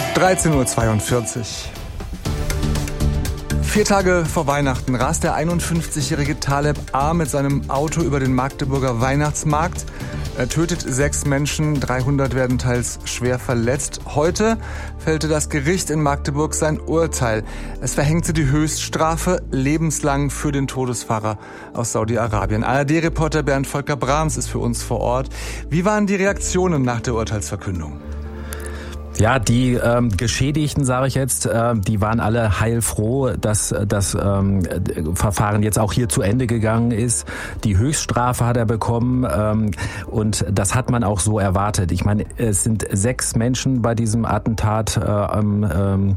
13:42 Uhr. 4 Tage vor Weihnachten rast der 51-jährige Taleb A. mit seinem Auto über den Magdeburger Weihnachtsmarkt. Er tötet 6 Menschen, 300 werden teils schwer verletzt. Heute fällte das Gericht in Magdeburg sein Urteil. Es verhängte die Höchststrafe lebenslang für den Todesfahrer aus Saudi-Arabien. ARD-Reporter Bernd Volker Brahms ist für uns vor Ort. Wie waren die Reaktionen nach der Urteilsverkündung? Ja, die Geschädigten, sage ich jetzt, die waren alle heilfroh, dass das Verfahren jetzt auch hier zu Ende gegangen ist. Die Höchststrafe hat er bekommen und das hat man auch so erwartet. Ich meine, es sind 6 Menschen bei diesem Attentat am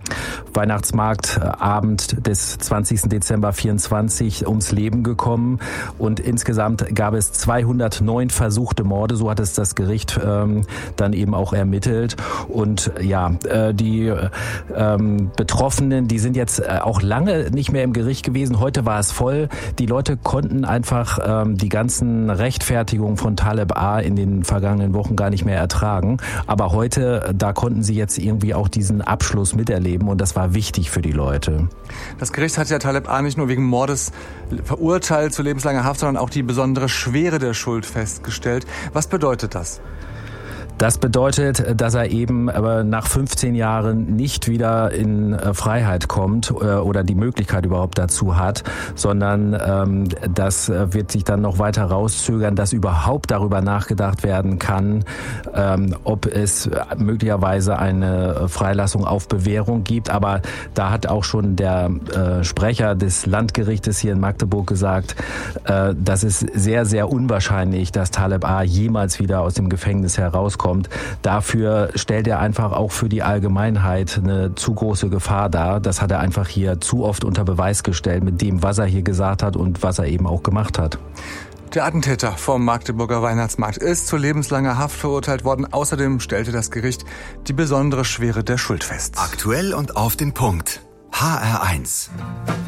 Weihnachtsmarktabend des 20. Dezember 24 ums Leben gekommen und insgesamt gab es 209 versuchte Morde, so hat es das Gericht dann eben auch ermittelt. Und ja, die Betroffenen, die sind jetzt auch lange nicht mehr im Gericht gewesen. Heute war es voll. Die Leute konnten einfach die ganzen Rechtfertigungen von Taleb A. in den vergangenen Wochen gar nicht mehr ertragen. Aber heute, da konnten sie jetzt irgendwie auch diesen Abschluss miterleben und das war wichtig für die Leute. Das Gericht hat ja Taleb A. nicht nur wegen Mordes verurteilt zu lebenslanger Haft, sondern auch die besondere Schwere der Schuld festgestellt. Was bedeutet das? Das bedeutet, dass er eben nach 15 Jahren nicht wieder in Freiheit kommt oder die Möglichkeit überhaupt dazu hat, sondern das wird sich dann noch weiter rauszögern, dass überhaupt darüber nachgedacht werden kann, ob es möglicherweise eine Freilassung auf Bewährung gibt. Aber da hat auch schon der Sprecher des Landgerichtes hier in Magdeburg gesagt, das ist sehr, sehr unwahrscheinlich, dass Taleb A. jemals wieder aus dem Gefängnis herauskommt. Dafür stellt er einfach auch für die Allgemeinheit eine zu große Gefahr dar. Das hat er einfach hier zu oft unter Beweis gestellt mit dem, was er hier gesagt hat und was er eben auch gemacht hat. Der Attentäter vom Magdeburger Weihnachtsmarkt ist zu lebenslanger Haft verurteilt worden. Außerdem stellte das Gericht die besondere Schwere der Schuld fest. Aktuell und auf den Punkt. HR1.